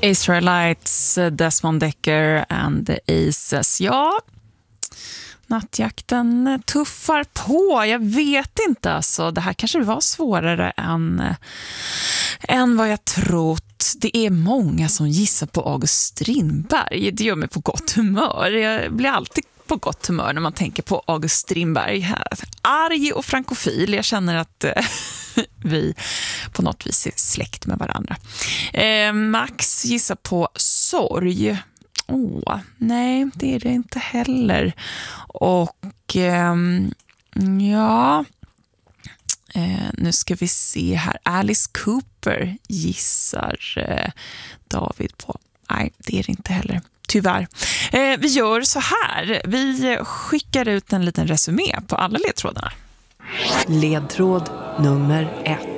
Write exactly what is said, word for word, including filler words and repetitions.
Israelites, Desmond Decker and the Aces. Ja, nattjakten tuffar på. Jag vet inte alltså. Det här kanske var svårare än, än vad jag trott. Det är många som gissar på August Strindberg. Det gör mig på gott humör. Jag blir alltid på gott humör när man tänker på August Strindberg. Arg och frankofil. Jag känner att vi på något vis är släkt med varandra. Eh, Max gissar på sorg. Åh, nej, det är det inte heller. Och eh, ja, eh, nu ska vi se här. Alice Cooper gissar eh, David på. Nej, det är det inte heller. Tyvärr. Eh, vi gör så här. Vi skickar ut en liten resumé på alla ledtrådarna. Ledtråd nummer ett.